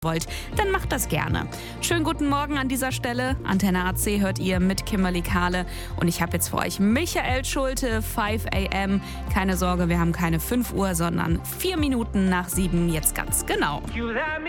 wollt, dann macht das gerne. Schönen guten Morgen an dieser Stelle. Antenne AC hört ihr mit Kimberly Kahle. Und ich habe jetzt für euch Michael Schulte, 5 a.m. Keine Sorge, wir haben keine 5 Uhr, sondern 4 Minuten nach 7 jetzt ganz genau.